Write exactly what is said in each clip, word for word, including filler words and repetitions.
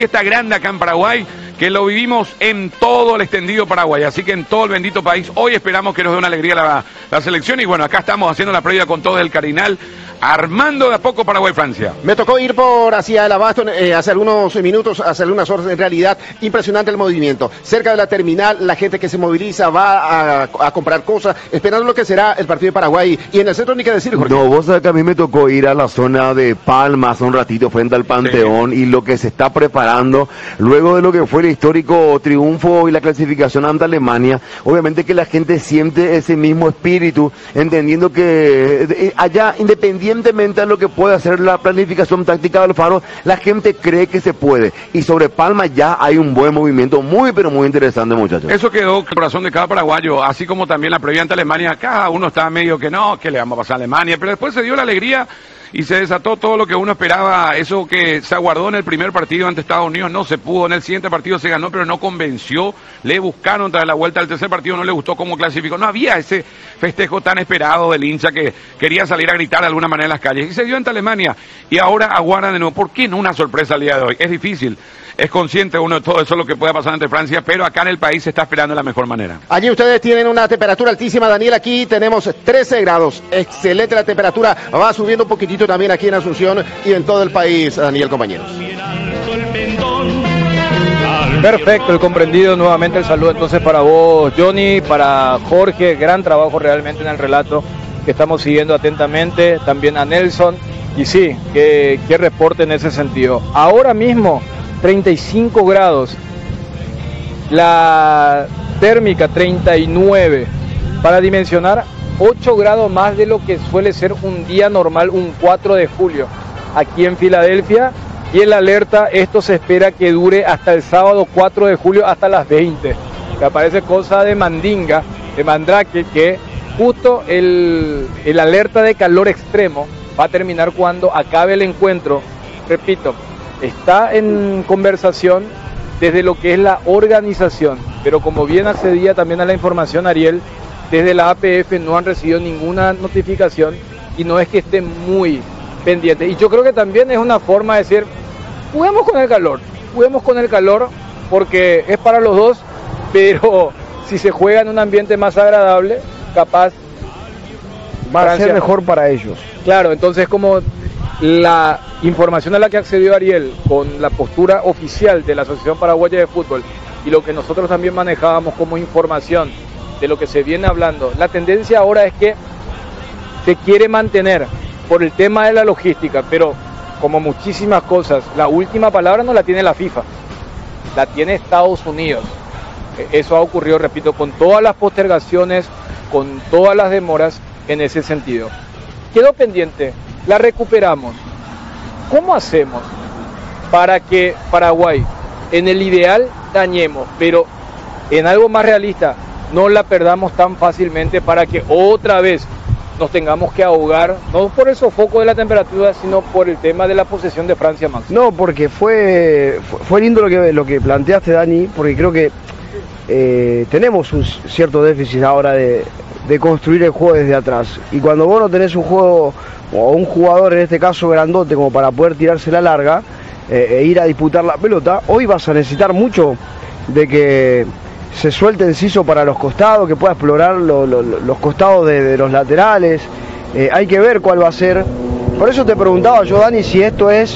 Está grande acá en Paraguay, que lo vivimos en todo el extendido Paraguay, así que en todo el bendito país. Hoy esperamos que nos dé una alegría la, la selección y bueno, acá estamos haciendo la previa con todo el Carinal, armando de a poco Paraguay-Francia. Me tocó ir por hacia el abasto eh, hace algunos minutos, hace algunas horas. En realidad, impresionante el movimiento. Cerca de la terminal, la gente que se moviliza va a, a comprar cosas, esperando lo que será el partido de Paraguay. Y en el centro ni que decir, Jorge. No, vos sabés que a mí me tocó ir a la zona de Palmas un ratito frente al Panteón, sí. Y lo que se está preparando luego de lo que fue el histórico triunfo y la clasificación ante Alemania, obviamente que la gente siente ese mismo espíritu, entendiendo que allá, independientemente de lo que pueda hacer la planificación táctica de Alfaro, la gente cree que se puede, y sobre Palma ya hay un buen movimiento, muy pero muy interesante, muchachos. Eso quedó en el corazón de cada paraguayo, así como también la previa ante Alemania. Cada uno estaba medio que no, que le vamos a pasar a Alemania, pero después se dio la alegría y se desató todo lo que uno esperaba. Eso que se aguardó en el primer partido ante Estados Unidos no se pudo, en el siguiente partido se ganó, pero no convenció, le buscaron tras la vuelta al tercer partido, no le gustó cómo clasificó, no había ese festejo tan esperado del hincha que quería salir a gritar de alguna manera en las calles, y se dio ante Alemania, y ahora aguardan de nuevo. ¿Por qué no una sorpresa el día de hoy? Es difícil, es consciente uno de todo eso lo que pueda pasar ante Francia, pero acá en el país se está esperando de la mejor manera. Allí ustedes tienen una temperatura altísima, Daniel, aquí tenemos trece grados, excelente la temperatura, va subiendo un poquitito también aquí en Asunción y en todo el país, Daniel, compañeros. Perfecto, el comprendido. Nuevamente el saludo entonces para vos, Johnny, para Jorge, gran trabajo realmente en el relato que estamos siguiendo atentamente, también a Nelson, y sí, que, que reporte en ese sentido. Ahora mismo treinta y cinco grados, la térmica treinta y nueve, para dimensionar ocho grados más de lo que suele ser un día normal, un cuatro de julio, aquí en Filadelfia, y el alerta, esto se espera que dure hasta el sábado cuatro de julio, hasta las veinte, que aparece cosa de mandinga, de mandrake, que justo el, el alerta de calor extremo va a terminar cuando acabe el encuentro. Repito, está en conversación desde lo que es la organización, pero como bien accedía también a la información Ariel, desde la A P F no han recibido ninguna notificación y no es que estén muy pendientes. Y yo creo que también es una forma de decir, juguemos con el calor, juguemos con el calor porque es para los dos, pero si se juega en un ambiente más agradable, capaz va Francia, a ser mejor para ellos. Claro, entonces como la información a la que accedió Ariel con la postura oficial de la Asociación Paraguaya de Fútbol y lo que nosotros también manejábamos como información de lo que se viene hablando, la tendencia ahora es que se quiere mantener por el tema de la logística, pero como muchísimas cosas, la última palabra no la tiene la FIFA, la tiene Estados Unidos. Eso ha ocurrido, repito, con todas las postergaciones, con todas las demoras en ese sentido. Quedó pendiente, la recuperamos. ¿Cómo hacemos para que Paraguay, en el ideal, dañemos, pero en algo más realista, no la perdamos tan fácilmente para que otra vez nos tengamos que ahogar, no por el sofoco de la temperatura, sino por el tema de la posesión de Francia, Max? No, porque fue, fue lindo lo que, lo que planteaste, Dani, porque creo que eh, tenemos un cierto déficit ahora de, de construir el juego desde atrás. Y cuando vos no tenés un juego, o un jugador en este caso grandote, como para poder tirarse la larga eh, e ir a disputar la pelota, hoy vas a necesitar mucho de que se suelte Enciso para los costados, que pueda explorar lo, lo, los costados de, de los laterales. Eh, hay que ver cuál va a ser. Por eso te preguntaba yo, Dani, si esto es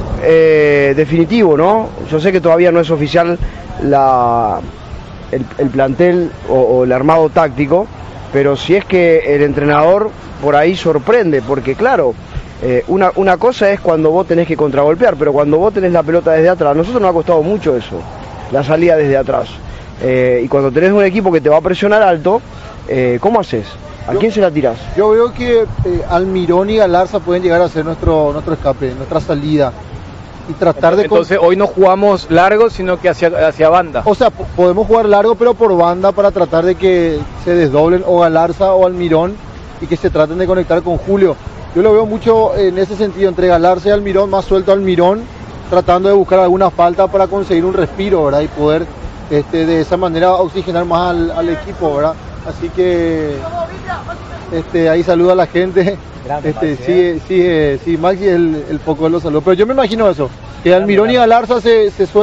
eh, definitivo, ¿no? Yo sé que todavía no es oficial la, el, el plantel o, o el armado táctico, pero si es que el entrenador por ahí sorprende, porque claro, eh, una, una cosa es cuando vos tenés que contragolpear, pero cuando vos tenés la pelota desde atrás, a nosotros nos ha costado mucho eso, la salida desde atrás. Eh, y cuando tenés un equipo que te va a presionar alto, eh, ¿cómo haces? ¿A yo, quién se la tirás? Yo veo que eh, Almirón y Galarza pueden llegar a ser nuestro, nuestro escape, nuestra salida. Y tratar de... Entonces hoy no jugamos largo, sino que hacia, hacia banda. O sea, podemos jugar largo, pero por banda para tratar de que se desdoblen o Galarza o Almirón y que se traten de conectar con Julio. Yo lo veo mucho en ese sentido, entre Galarza y Almirón, más suelto Almirón, tratando de buscar alguna falta para conseguir un respiro, ¿verdad? Y poder... Este, de esa manera oxigenar más al, al equipo, ¿verdad? Así que este, ahí saluda a la gente. Grande, este, Maxi, sí, ¿eh? sí, sí, Maxi el, el poco de los saludos. Pero yo me imagino eso, Que Almirón y Galarza se, se suelten.